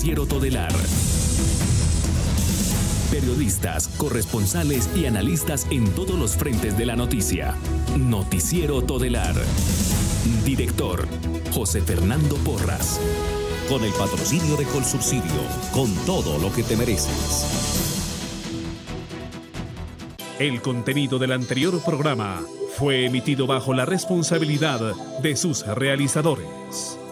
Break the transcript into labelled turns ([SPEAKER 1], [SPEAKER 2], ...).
[SPEAKER 1] Noticiero Todelar. Periodistas, corresponsales y analistas en todos los frentes de la noticia. Noticiero Todelar. Director, José Fernando Porras.
[SPEAKER 2] Con el patrocinio de Colsubsidio, con todo lo que te mereces.
[SPEAKER 3] El contenido del anterior programa fue emitido bajo la responsabilidad de sus realizadores.